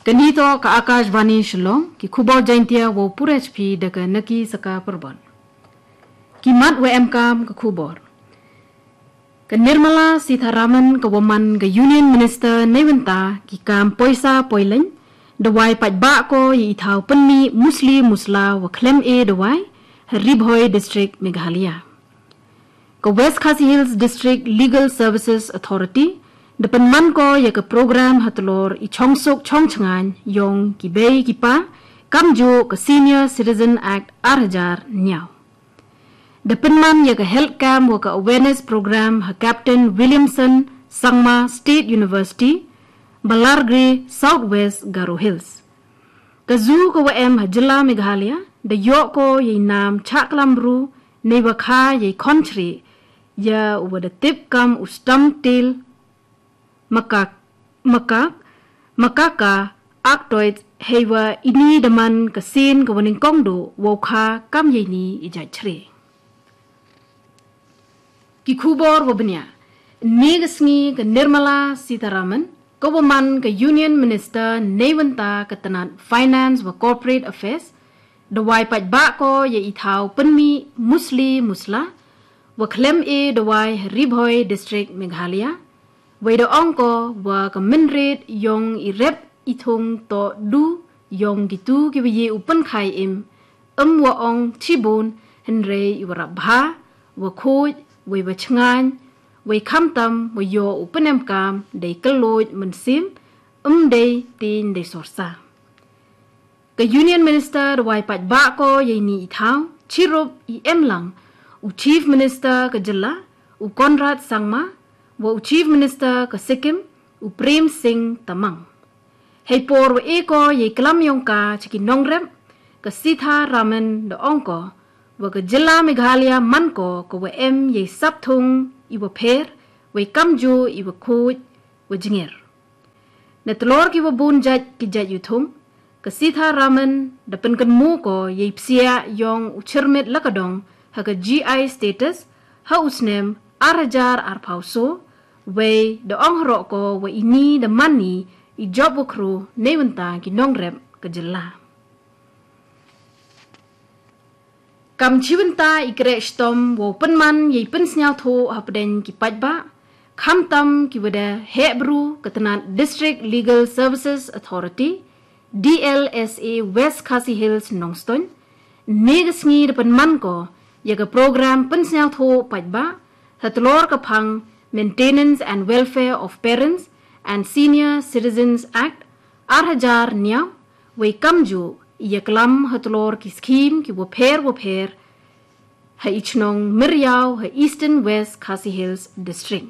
Ganito ka Akashvani Shillong ki Khubor Jaintia wo pura HP daga naki saka perbon. Ki mat WMKam ke Khubor. Ke Nirmala Sitharaman ke Woman ke Union Minister Neventa ki kam poisa poileng dawai pajba ko yi thau penmi musli musla wa klem dawai Ribhoi District Meghalaya. Ke West Khasi Hills District Legal Services Authority depan man ko ya ke program hatlor I chongsok chongchangan yong ki bei ki pa kamjo ke Senior Citizen Act 2000 nyau. Depan man ya ke health camp wa ke awareness program ha Captain Williamson Sangma State University Balargre Southwest Garo Hills. Ke zoo ko WM ha Jilla Meghalaya de yok ko ye nam Chaklamru ne wakha ye country ya wa de tip kam ustam til makaka actoid hewa ini deman kesin kewening kongdo woka kam yini ijai chre. Ki Khubor wabnya negasngi ke Nirmala Sitharaman Government ke Union Minister Neventa ke tenat Finance wa Corporate Affairs dawai pajba ko ye ithau penmi musli musla wa klem dawai Ribhoi District Meghalaya Wado ongko wa kemenrit yong irep itung to du yong gitu kiwiye upen khai wa ong tibun henre iwarabha wa khoj wa bachngan wa khamtam wa yo upenem kam de keloj mensim de tin de sorsa. Ke Union Minister wai pajba ko ye ni ithau chirup lang u Chief Minister ke Jilla u Conrad Sangma wa Chief Minister ke Sikkim u Prem Singh Tamang. Hei por wa ko ye kelam yongka chiki nongrem ke Sitharaman de ongko wa ke Jilla Meghalaya manko ko wa ye sapthung iwa pher wa kamju iwa khoj wa jingir. Netlor ki wa bun jaj ki jaj yuthung ke Sitharaman de penken mu ko ye psia yong u chirmit lakadong ha ke GI status ha usnem arajar arpauso we de ongrok ko we ini de mani I job kru neventa ki nongrem ke Jilla. Kam chiwenta ikre stom wo penman ye pensnyau tho hapden ki pajba khamtam ki wada hebru ke tenat District Legal Services Authority DLSA West Khasi Hills Nongston negasngi de penman ko ye ke program pensnyau tho pajba hatlor ke phang Maintenance and Welfare of Parents and Senior Citizens Act 2000 nyau we kamju ye klam hatlor ki scheme ki wo pher ha ichnong Miryau ha Eastern West Khasi Hills District.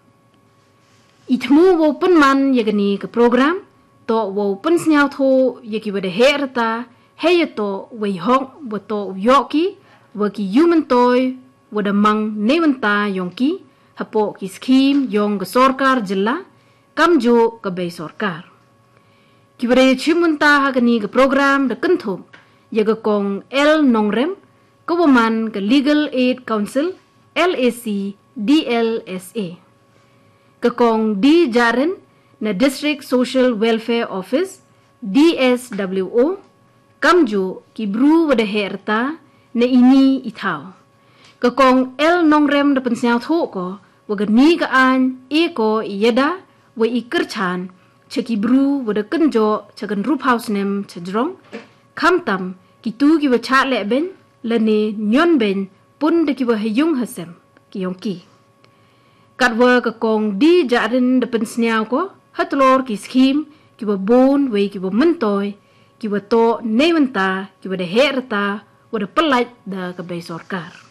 Itmu wo penman ye gani ke program to wo pensnyau tho ye ki wada herta he to we hok wo to yoki wo ki human toy wada mang neventa yongki hapo ki scheme yong ke sorkar Jilla kamjo ke bei sorkar. Ki wada chimunta ha gani ke program de kenthum ye ke kong L nongrem Government ke Legal Aid Council LAC DLSA. Ke kong D Jaren na District Social Welfare Office DSWO kamjo ki bru wada herta na ini ithau. Ke kong L nongrem de pensnyau tho ko wa ni ka an ko yeda wa ikerchan cheki bru wa de kenjo chagan roof house nem chajrong khamtam ki tu ki wa cha le ben lane nyon ben pun de ki wa hayung hasem ki yongki katwa ka kong di jarin de pensnyau ko hatlor ki scheme ki wa bon we ki wa mentoy ki wa to neventa ki wa de herta wa de pelaj da ka bei sorkar.